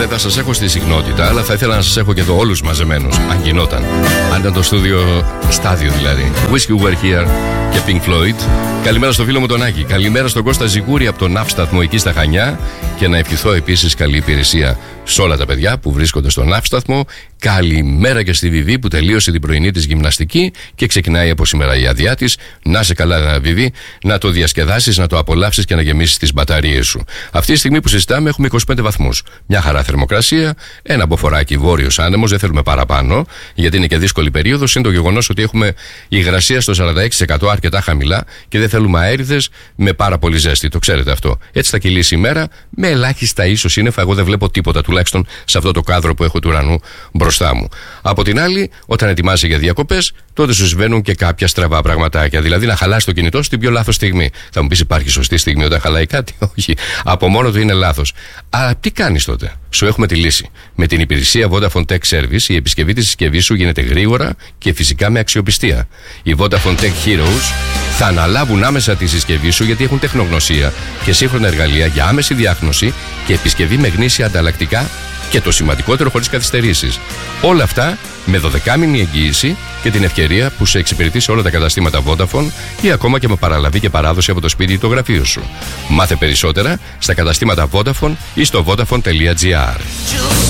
θα σας έχω στη συχνότητα, αλλά θα ήθελα να σας έχω και εδώ όλους μαζεμένους, αν γινόταν. Αν ήταν το στάδιο δηλαδή. Wish You Were Here και Pink Floyd. Καλημέρα στο φίλο μου τον Άκη. Καλημέρα στον Κώστα Ζιγούρη από τον ναύσταθμο εκεί στα Χανιά. Και να ευχηθώ επίσης καλή υπηρεσία σε όλα τα παιδιά που βρίσκονται στον ναύσταθμο. Καλημέρα και στη Βιβί που τελείωσε την πρωινή της γυμναστική και ξεκινάει από σήμερα η άδειά της. Να σε καλά, Βιβί, να το διασκεδάσεις, να το απολαύσεις και να γεμίσεις τις μπαταρίες σου. Αυτή τη στιγμή που συζητάμε έχουμε 25 βαθμούς. Μια χαρά θερμοκρασία, ένα μποφοράκι βόρειος άνεμος, δεν θέλουμε παραπάνω, γιατί είναι και δύσκολη περίοδος. Είναι το γεγονός ότι έχουμε υγρασία στο 46% αρκετά χαμηλά και δεν θέλουμε αέριδες με πάρα πολύ ζέστη. Το ξέρετε αυτό. Έτσι θα κυλήσει η μέρα με ελάχιστα ίσως σύννεφα. Εγώ δεν βλέπω τίποτα, τουλάχιστον σε αυτό το κάδρο που έχω του ουρανού μπροστά μου. Από την άλλη, όταν ετοιμάζεσαι για διακοπές, τότε σου συμβαίνουν και κάποια στραβά πραγματάκια. Δηλαδή να χαλάσει το κινητό σου την πιο λάθος στιγμή. Θα μου πεις, υπάρχει σωστή στιγμή όταν χαλάει κάτι? Όχι. Από μόνο του είναι λάθος. Αλλά τι κάνεις τότε? Σου έχουμε τη λύση. Με την υπηρεσία Vodafone Tech Service, η επισκευή της συσκευής σου γίνεται γρήγορα και φυσικά με αξιοπιστία. Οι Vodafone Tech Heroes θα αναλάβουν άμεσα τη συσκευή σου γιατί έχουν τεχνογνωσία και σύγχρονα εργαλεία για άμεση διάγνωση και επισκευή με γνήσια ανταλλακτικά και το σημαντικότερο χωρίς καθυστερήσεις. Όλα αυτά με 12μηνη εγγύηση και την ευκαιρία που σε εξυπηρετεί σε όλα τα καταστήματα Vodafone ή ακόμα και με παραλαβή και παράδοση από το σπίτι ή το γραφείο σου. Μάθε περισσότερα στα καταστήματα Vodafone ή στο vodafone.gr.